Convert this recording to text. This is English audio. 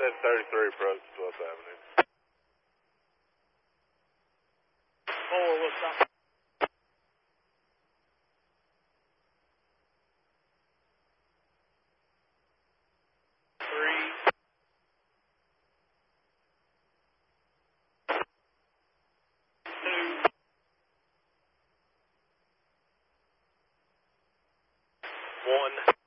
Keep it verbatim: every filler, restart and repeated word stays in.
ten thirty-three approach twelfth Avenue. Four, what's up? Three. Two. One.